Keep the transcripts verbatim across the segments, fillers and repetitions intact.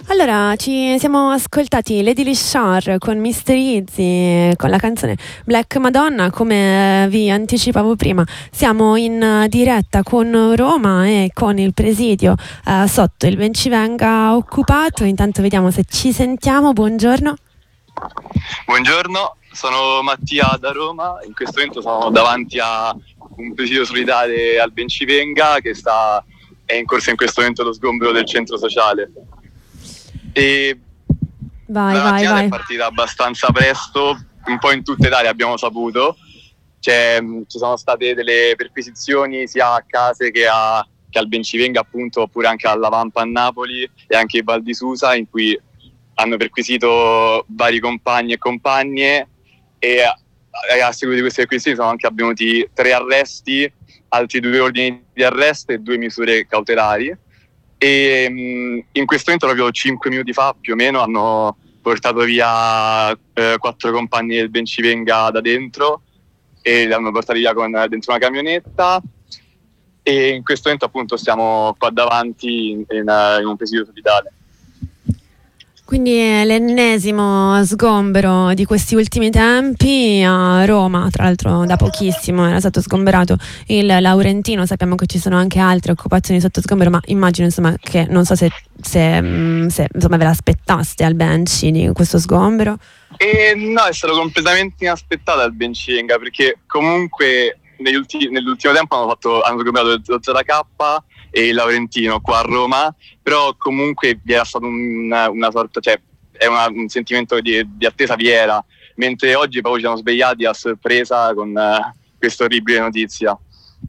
Allora, ci siamo ascoltati Lady Lishar con Mister Easy, con la canzone Black Madonna. Come vi anticipavo prima, siamo in diretta con Roma e con il presidio eh, sotto il Bencivenga occupato. Intanto vediamo se ci sentiamo. Buongiorno. Buongiorno, sono Mattia da Roma. In questo momento sono davanti a un presidio solidale al Bencivenga che sta, è in corso in questo momento lo sgombero del centro sociale. E vai, la vai, mattinata vai. è partita abbastanza presto, un po' in tutta Italia abbiamo saputo. Cioè, ci sono state delle perquisizioni sia a case che, a, che al Bencivenga, appunto, oppure anche alla Vampa a Napoli e anche a Val di Susa, in cui hanno perquisito vari compagni e compagne, e a, a seguito di queste perquisizioni sono anche avvenuti tre arresti, altri due ordini di arresto e due misure cautelari. E mh, in questo momento, proprio cinque minuti fa più o meno, hanno portato via eh, quattro compagni del Bencivenga da dentro e li hanno portati via con, dentro una camionetta, e in questo momento appunto stiamo qua davanti in, in, in un presidio solidale. Quindi è l'ennesimo sgombero di questi ultimi tempi a Roma. Tra l'altro da pochissimo era stato sgomberato il Laurentino. Sappiamo che ci sono anche altre occupazioni sotto sgombero, ma immagino insomma che non so se, se, se insomma ve l'aspettaste al Benci di questo sgombero. E no, è stato completamente inaspettato al Bencivenga, perché comunque negli ultimi, nell'ultimo tempo hanno, fatto, hanno sgombrato lo Z K e il Laurentino qua a Roma, però comunque vi era stato una, una sorta, cioè è una, un sentimento di, di attesa vi era, mentre oggi proprio ci siamo svegliati a sorpresa con uh, questa orribile notizia.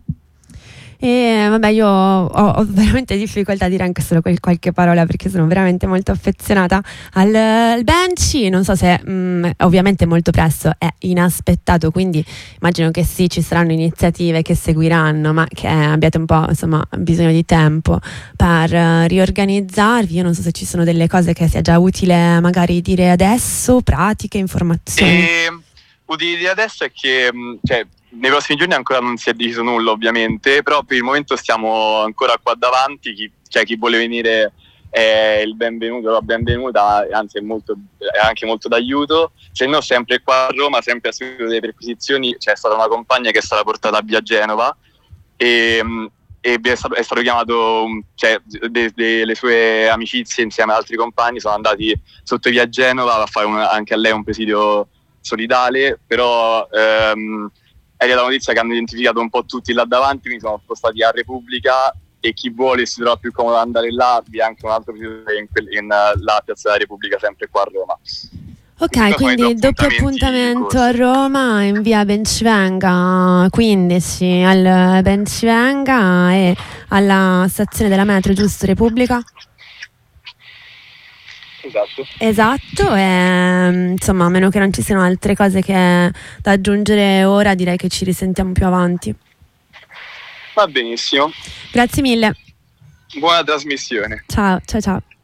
E vabbè, io ho, ho veramente difficoltà a dire anche solo quel, qualche parola, perché sono veramente molto affezionata al, al Benci. Non so se mh, ovviamente molto presto è inaspettato, quindi immagino che sì, ci saranno iniziative che seguiranno, ma che abbiate un po' insomma bisogno di tempo per uh, riorganizzarvi. Io non so se ci sono delle cose che sia già utile magari dire adesso, pratiche, informazioni. E utili adesso è che cioè, nei prossimi giorni ancora non si è deciso nulla, ovviamente, però per il momento stiamo ancora qua davanti. Chi, cioè, chi vuole venire è il benvenuto, la benvenuta, anzi è, molto, è anche molto d'aiuto. Se no, sempre qua a Roma, sempre a seguito delle perquisizioni, c'è stata una compagna che è stata portata via Genova e, e è, stato, è stato chiamato, cioè de, de, le sue amicizie insieme ad altri compagni sono andati sotto via Genova a fare una, anche a lei un presidio solidale, però ehm, è la notizia che hanno identificato un po' tutti là davanti, quindi sono spostati a Repubblica, e chi vuole si trova più comodo ad andare là, vi è anche un altro presidio in, quel, in la Piazza della Repubblica, sempre qua a Roma. Ok, quindi doppio appuntamento a Roma in via Bencivenga quindici al Bencivenga e alla stazione della metro, giusto? Repubblica? Esatto. Esatto, e insomma, a meno che non ci siano altre cose che da aggiungere ora, direi che ci risentiamo più avanti. Va benissimo. Grazie mille. Buona trasmissione. Ciao, ciao, ciao.